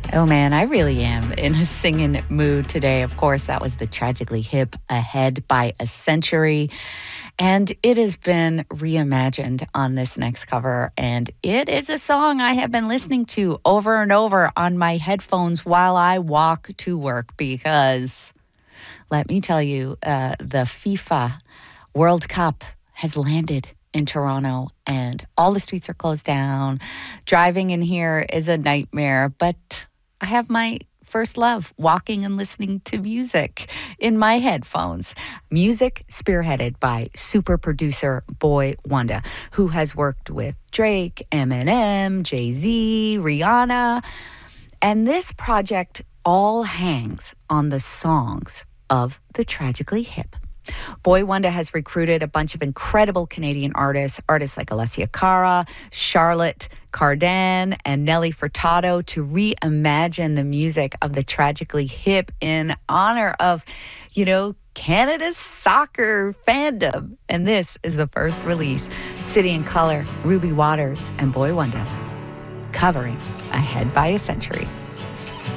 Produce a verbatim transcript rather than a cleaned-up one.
Oh man, I really am in a singing mood today. Of course, that was the Tragically Hip Ahead by a Century. And it has been reimagined on this next cover. And it is a song I have been listening to over and over on my headphones while I walk to work because, let me tell you, uh, the FIFA World Cup has landed in Toronto and all the streets are closed down. Driving in here is a nightmare, but I have my first love, walking and listening to music in my headphones. Music spearheaded by super producer Boy Wonder, who has worked with Drake, Eminem, Jay-Z, Rihanna. And this project all hangs on the songs of the Tragically Hip. Boy Wonder has recruited a bunch of incredible Canadian artists, artists like Alessia Cara, Charlotte Cardin, and Nelly Furtado to reimagine the music of the Tragically Hip in honor of, you know, Canada's soccer fandom. And this is the first release. City and Colour, Ruby Waters, and Boy Wonder covering Ahead by a Century.